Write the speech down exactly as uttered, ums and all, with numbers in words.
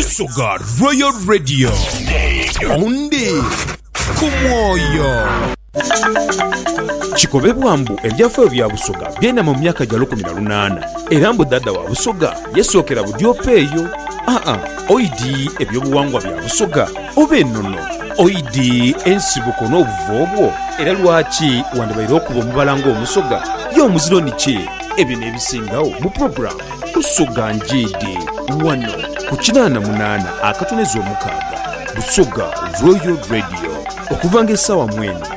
Busoga Royal Radio. Onde kumwoyo. Chikobe bwambu ebyafaayo bya Busoga byenda mu myaka gya lukumi na lunaana era mbu dada wa Busoga yasookera budyopeeyo. Aa oidi ebyobuwangwa bya Busoga oba ennono oidi ensibuko n'obuvoobwo era lwaki wandibaire okuba omubala ng'omusoga y'omuziro niki ebyo n'ebisingawo mu program Busoga Njeede wano ku kinaana munaana akatoneza omukaaga Busoga Royal Radio okuva ng'essaawa mwenda